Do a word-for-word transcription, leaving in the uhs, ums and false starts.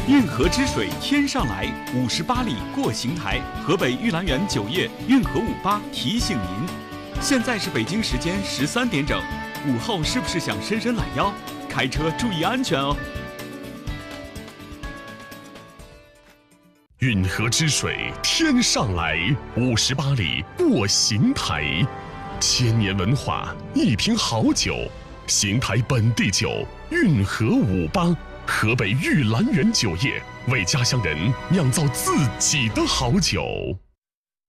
运河之水天上来，五十八里过邢台。河北玉兰园酒业运河五八提醒您，现在是北京时间十三点整，午后是不是想伸伸懒腰？开车注意安全哦。 运河之水天上来，五十八里过邢台。千年文化，一瓶好酒，邢台本地酒，运河五八。河北玉兰园酒业为家乡人酿造自己的好酒。